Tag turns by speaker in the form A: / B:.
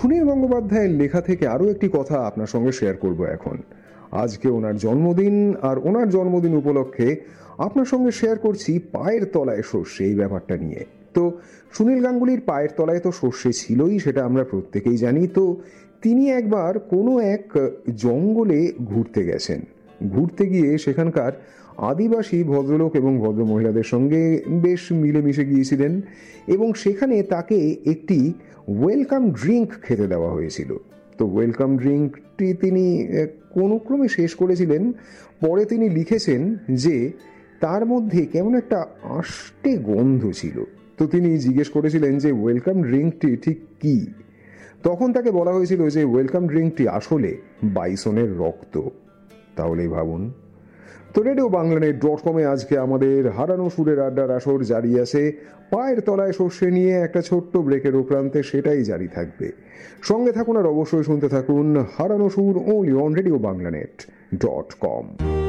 A: সুনীল গঙ্গোপাধ্যায়ের লেখা থেকে আরও একটি কথা আপনার সঙ্গে শেয়ার করব এখন। আজকে ওনার জন্মদিন, আর ওনার জন্মদিন উপলক্ষে আপনার সঙ্গে শেয়ার করছি পায়ের তলায় সর্ষে এই ব্যাপারটা নিয়ে। তো সুনীল গাঙ্গুলির পায়ের তলায় তো সর্ষে ছিলই, সেটা আমরা প্রত্যেকেই জানি। তো তিনি একবার কোনো এক জঙ্গলে ঘুরতে গেছেন। ঘুরতে গিয়ে সেখানকার আদিবাসী ভদ্রলোক এবং ভদ্রমহিলাদের সঙ্গে বেশ মিলেমিশে গিয়েছিলেন, এবং সেখানে তাকে একটি ওয়েলকাম ড্রিঙ্ক খেতে দেওয়া হয়েছিল। তো ওয়েলকাম ড্রিঙ্কটি তিনি কোনো ক্রমে শেষ করেছিলেন। পরে তিনি লিখেছেন যে তার মধ্যে কেমন একটা আষ্টে গন্ধ ছিল। তো তিনি জিজ্ঞেস করেছিলেন যে ওয়েলকাম ড্রিঙ্কটি ঠিক কী। তখন তাকে বলা হয়েছিল যে ওয়েলকাম ড্রিঙ্কটি আসলে বাইসনের রক্ত। তাহলেই ভাবুন। তো রেডিও বাংলানেট.com-এ আজকে আমাদের হারানো সুরের আড্ডার আসর জারি আছে পায়ের তলায় সর্ষে নিয়ে। একটা ছোট্ট ব্রেকের উপরান্তে সেটাই জারি থাকবে। সঙ্গে থাকুন আর অবশ্যই শুনতে থাকুন হারানো সুর, only on রেডিও বাংলানেট.com।